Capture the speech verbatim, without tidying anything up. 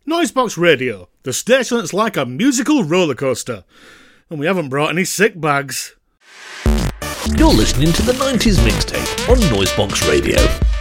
Noisebox Radio, the station that's like a musical roller coaster. And we haven't brought any sick bags. You're listening to the nineties Mixtape on Noisebox Radio.